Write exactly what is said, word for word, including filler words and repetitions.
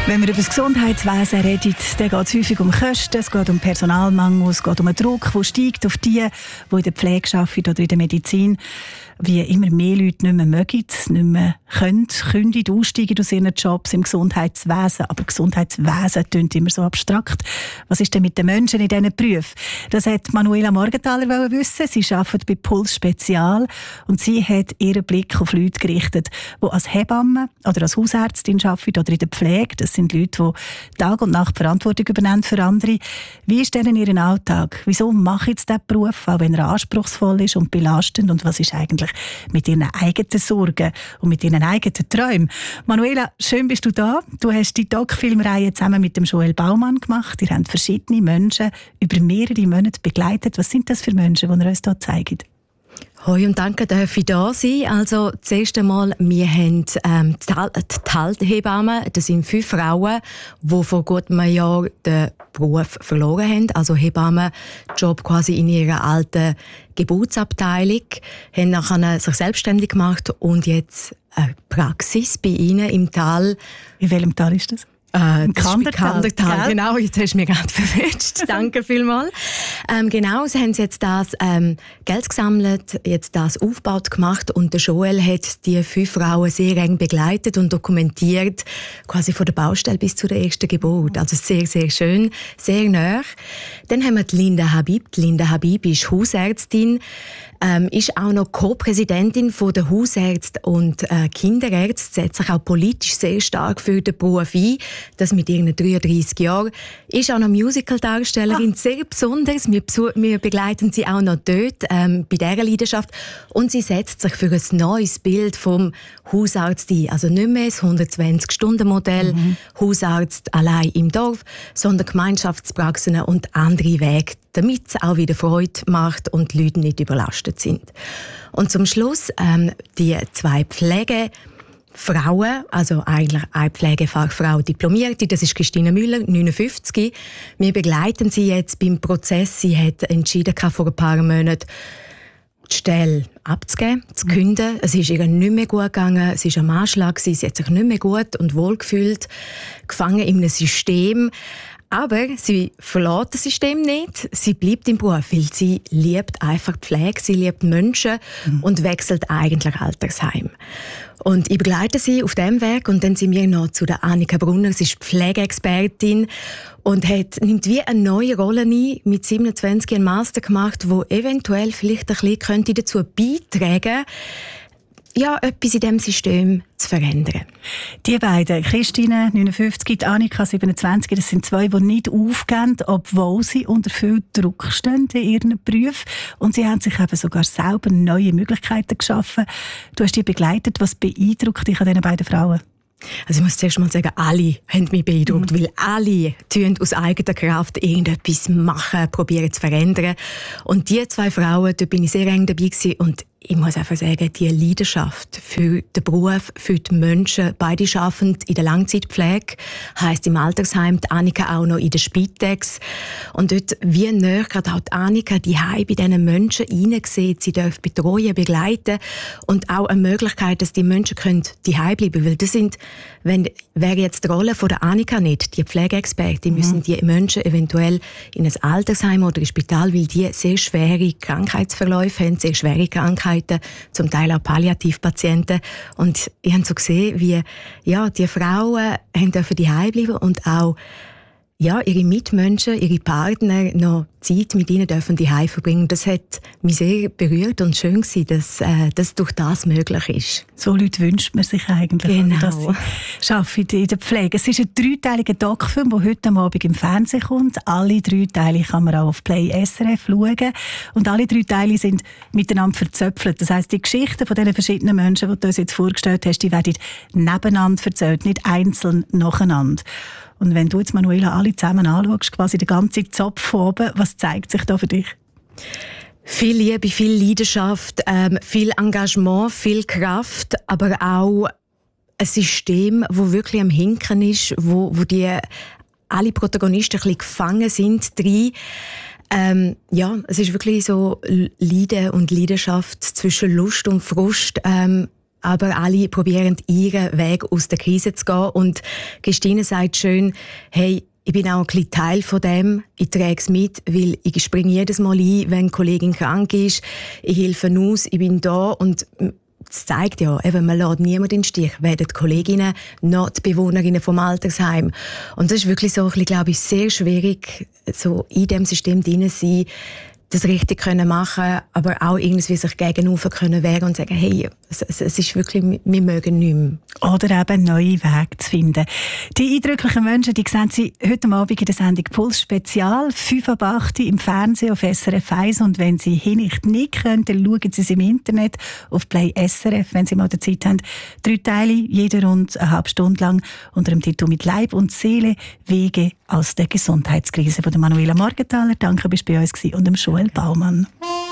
Wenn wir über das Gesundheitswesen reden, dann geht es häufig um Kosten, es geht um Personalmangel, es geht um einen Druck, der steigt auf die, die in der Pflege arbeiten oder in der Medizin. Wie immer mehr Leute nicht mehr mögen, nicht mehr können, kündigen, aussteigen aus ihren Jobs im Gesundheitswesen. Aber Gesundheitswesen klingt immer so abstrakt. Was ist denn mit den Menschen in diesen Berufen? Das hat Manuela Morgenthaler wissen. Sie arbeitet bei Puls Spezial und sie hat ihren Blick auf Leute gerichtet, die als Hebamme oder als Hausärztin arbeiten oder in der Pflege. Das sind Leute, die Tag und Nacht Verantwortung übernehmen für andere. Wie ist denn ihr Alltag? Wieso mache ich jetzt diesen Beruf, auch wenn er anspruchsvoll ist und belastend? Und was ist eigentlich mit ihren eigenen Sorgen und mit ihren eigenen Träumen? Manuela, schön bist du da. Du hast die Doc-Filmreihe zusammen mit dem Joel Baumann gemacht. Ihr habt verschiedene Menschen über mehrere Monate begleitet. Was sind das für Menschen, die ihr uns hier zeigt? Hoi und danke, dass ich da sein. Also, das erste Mal, wir haben ähm, die Halthebammen. Das sind fünf Frauen, die vor gut einem Jahr den Beruf verloren haben. Also Hebammenjob quasi in ihrer alten Geburtsabteilung. Haben nachher sich selbstständig gemacht und jetzt eine Praxis bei ihnen im Tal. In welchem Tal ist das? Äh, Im Kandertal. Genau, jetzt hast du mich gerade verwirrt. Danke vielmals. Ähm, genau, sie haben jetzt das ähm, Geld gesammelt, jetzt das aufgebaut gemacht und der Joel hat die fünf Frauen sehr eng begleitet und dokumentiert, quasi von der Baustelle bis zu der ersten Geburt. Also sehr, sehr schön, sehr nah. Dann haben wir die Linda Habib. Die Linda Habib ist Hausärztin, ähm, ist auch noch Co-Präsidentin von der Hausärzte und äh, Kinderärzte, setzt sich auch politisch sehr stark für den Beruf ein. Das mit ihren dreiunddreissig Jahren. Ist auch noch Musical-Darstellerin, ah. sehr besonders. Wir, wir begleiten sie auch noch dort, ähm, bei dieser Leidenschaft. Und sie setzt sich für ein neues Bild vom Hausarzt ein. Also nicht mehr das hundertzwanzig-Stunden-Modell, mhm. Hausarzt allein im Dorf, sondern Gemeinschaftspraxen und andere Wege, damit es auch wieder Freude macht und die Leute nicht überlastet sind. Und zum Schluss ähm, die zwei Pflege Frauen, also eigentlich eine Pflegefachfrau Diplomierte, das ist Christine Müller, neunundfünfzig. Wir begleiten sie jetzt beim Prozess. Sie hat entschieden, vor ein paar Monaten die Stelle abzugeben, zu künden. Es ist ihr nicht mehr gut gegangen, sie war am Anschlag, sie hat sich nicht mehr gut und wohl gefühlt, gefangen in einem System. Aber sie verlässt das System nicht. Sie bleibt im Beruf, weil sie liebt einfach die Pflege, sie liebt Menschen mhm. und wechselt eigentlich Altersheim. Und ich begleite sie auf diesem Weg und dann sind wir noch zu der Annika Brunner. Sie ist Pflegeexpertin und hat, nimmt wie eine neue Rolle ein, mit siebenundzwanzig einen Master gemacht, wo eventuell vielleicht ein bisschen könnte dazu beitragen, ja, etwas in diesem System zu verändern. Die beiden, Christine, neunundfünfzig, Annika, siebenundzwanzig, das sind zwei, die nicht aufgeben, obwohl sie unter viel Druck stehen in ihren Berufen. Und sie haben sich eben sogar selber neue Möglichkeiten geschaffen. Du hast die begleitet. Was beeindruckt dich an diesen beiden Frauen? Also ich muss zuerst mal sagen, alle haben mich beeindruckt, mhm. weil alle tun aus eigener Kraft irgendetwas machen, probieren zu verändern. Und die zwei Frauen, da bin ich sehr eng dabei gewesen und ich muss einfach sagen, die Leidenschaft für den Beruf, für die Menschen, beide arbeiten in der Langzeitpflege, heisst im Altersheim, die Annika auch noch in der Spitex. Und dort, wie näher gerade auch die Annika die Heim bei diesen Menschen hineinsieht, sie darf betreuen, begleiten und auch eine Möglichkeit, dass die Menschen die Heim bleiben können. Weil das sind, wenn, wäre jetzt die Rolle von der Annika nicht, die Pflegeexpertin, mhm. müssen die Menschen eventuell in ein Altersheim oder ein Spital, weil die sehr schwere Krankheitsverläufe haben, sehr schwere Krankheiten, zum Teil auch Palliativpatienten. Und ich habe so gesehen, wie ja, die Frauen haben dürfen die Heim bleiben und auch ja, ihre Mitmenschen, ihre Partner noch Zeit mit ihnen dürfen die Heim verbringen. Das hat mich sehr berührt und schön gewesen, dass äh, das durch das möglich ist. So Leute wünscht man sich eigentlich, genau. dass sie arbeiten in der Pflege. Es ist ein dreiteiliger Doc-Film, der heute Abend im Fernsehen kommt. Alle drei Teile kann man auch auf Play S R F schauen. Und alle drei Teile sind miteinander verzöpfelt. Das heisst, die Geschichten von diesen verschiedenen Menschen, die du uns jetzt vorgestellt hast, die werden nebeneinander erzählt, nicht einzeln nacheinander. Und wenn du jetzt, Manuela, alle zusammen anschaust, quasi den ganzen Zopf von oben, was zeigt sich da für dich? Viel Liebe, viel Leidenschaft, ähm, viel Engagement, viel Kraft, aber auch ein System, das wirklich am Hinken ist, wo, wo die alle Protagonisten ein bisschen gefangen sind drin. Ähm, ja, es ist wirklich so Leiden und Leidenschaft zwischen Lust und Frust. Ähm, aber alle probieren ihren Weg aus der Krise zu gehen. Und Christine sagt schön, hey, ich bin auch ein bisschen Teil von dem. Ich trage es mit, weil ich springe jedes Mal ein, wenn eine Kollegin krank ist. Ich helfe aus, ich bin da und das zeigt ja, eben, man lässt niemanden in den Stich, weder die Kolleginnen noch die Bewohnerinnen vom Altersheim. Und das ist wirklich so, ich glaube ich, sehr schwierig, so in diesem System drin zu sein, das richtig können machen, aber auch irgendwie sich gegenüber können wehren und sagen, hey, es, es ist wirklich, wir mögen nicht mehr. Oder eben neue Wege zu finden. Die eindrücklichen Menschen, die sehen Sie heute Abend in der Sendung Puls Spezial, fünf ab acht im Fernsehen auf S R F eins. Und wenn Sie hin nicht können, dann schauen Sie es im Internet auf Play S R F, wenn Sie mal die Zeit haben. Drei Teile, jeder rund eine halbe Stunde lang, unter dem Titel «Mit Leib und Seele Wege aus der Gesundheitskrise» von der Manuela Morgenthaler. Danke, bist du bei uns gewesen, und dem Joel Baumann.